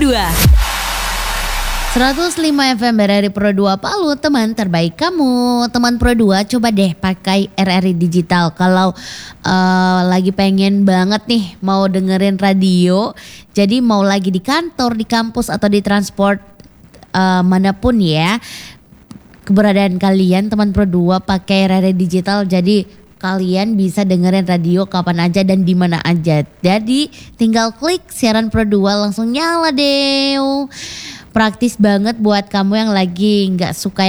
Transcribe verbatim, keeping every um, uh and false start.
dua. seratus lima F M R R I Pro dua Palu, teman terbaik kamu. Teman Pro dua, coba deh pakai R R I Digital. Kalau uh, lagi pengen banget nih mau dengerin radio, jadi mau lagi di kantor, di kampus atau di transport uh, manapun ya, keberadaan kalian teman Pro dua pakai R R I Digital, jadi kalian bisa dengerin radio kapan aja dan di mana aja. Jadi tinggal klik siaran Pro dua langsung nyala deh. Praktis banget buat kamu yang lagi nggak suka